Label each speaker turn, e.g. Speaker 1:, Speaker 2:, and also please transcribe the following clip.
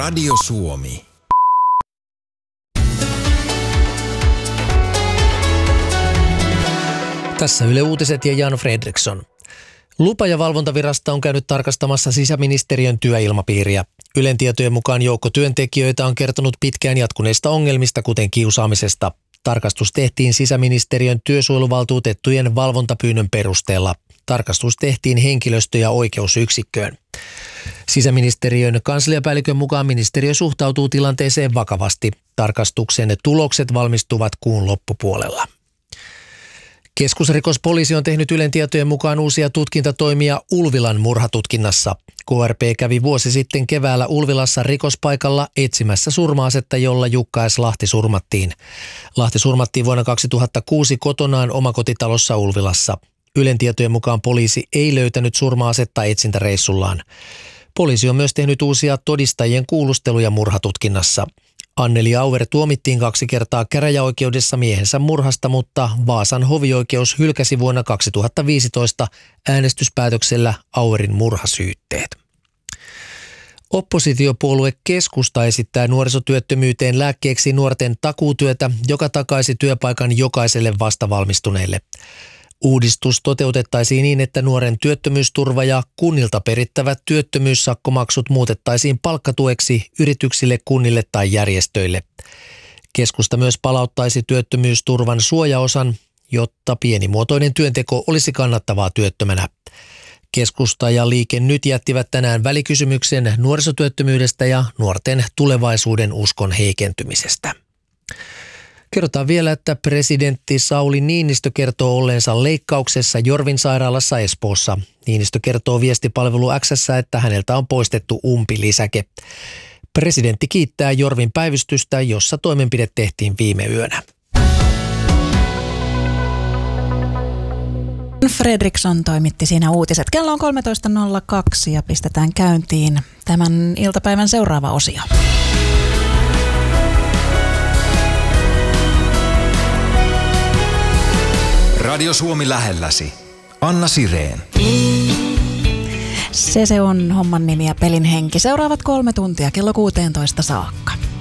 Speaker 1: Radio Suomi.
Speaker 2: Tässä Yle Uutiset ja Jan Fredriksson. Lupa- ja valvontavirasto on käynyt tarkastamassa sisäministeriön työilmapiiriä. Ylen tietojen mukaan joukko työntekijöitä on kertonut pitkään jatkuneista ongelmista, kuten kiusaamisesta. Tarkastus tehtiin sisäministeriön työsuojeluvaltuutettujen valvontapyynnön perusteella. Tarkastus tehtiin henkilöstö- ja oikeusyksikköön. Sisäministeriön kansliapäällikön mukaan ministeriö suhtautuu tilanteeseen vakavasti. Tarkastuksen tulokset valmistuvat kuun loppupuolella. Keskusrikospoliisi on tehnyt Ylen tietojen mukaan uusia tutkintatoimia Ulvilan murhatutkinnassa. KRP kävi vuosi sitten keväällä Ulvilassa rikospaikalla etsimässä surma-asetta, jolla Jukka S. Lahti surmattiin. Lahti surmattiin vuonna 2006 kotonaan omakotitalossa Ulvilassa. Ylen tietojen mukaan poliisi ei löytänyt surma-asetta etsintäreissullaan. Poliisi on myös tehnyt uusia todistajien kuulusteluja murhatutkinnassa. Anneli Auer tuomittiin 2 kertaa käräjäoikeudessa miehensä murhasta, mutta Vaasan hovioikeus hylkäsi vuonna 2015 äänestyspäätöksellä Auerin murhasyytteet. Oppositiopuolue Keskusta esittää nuorisotyöttömyyteen lääkkeeksi nuorten takuutyötä, joka takaisi työpaikan jokaiselle vastavalmistuneelle. Uudistus toteutettaisiin niin, että nuoren työttömyysturva ja kunnilta perittävät työttömyyssakkomaksut muutettaisiin palkkatueksi yrityksille, kunnille tai järjestöille. Keskusta myös palauttaisi työttömyysturvan suojaosan, jotta pienimuotoinen työnteko olisi kannattavaa työttömänä. Keskusta ja Liike Nyt jättivät tänään välikysymyksen nuorisotyöttömyydestä ja nuorten tulevaisuuden uskon heikentymisestä. Kerrotaan vielä, että presidentti Sauli Niinistö kertoo olleensa leikkauksessa Jorvin sairaalassa Espoossa. Niinistö kertoo viestipalvelu X:ssä, että häneltä on poistettu umpilisäke. Presidentti kiittää Jorvin päivystystä, jossa toimenpide tehtiin viime yönä.
Speaker 3: Fredriksson toimitti siinä uutiset. Kello on 13.02 ja pistetään käyntiin tämän iltapäivän seuraava osio.
Speaker 1: Radio Suomi lähelläsi. Anna Sireen.
Speaker 3: Se on homman nimi ja pelin henki. Seuraavat 3 tuntia kello 16 saakka.